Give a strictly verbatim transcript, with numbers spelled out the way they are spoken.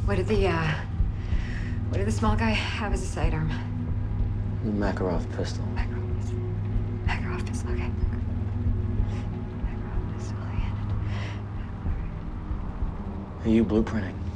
What did the, uh... What did the small guy have as a sidearm? The Makarov pistol. Makarov pistol. Makarov pistol, okay. Makarov pistol, and... Are you blueprinting?